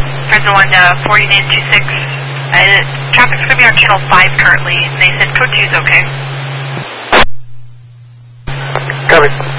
Fresno 1, 4926. Traffic's going to be on channel 5 currently, and they said code 2 is okay. Copy.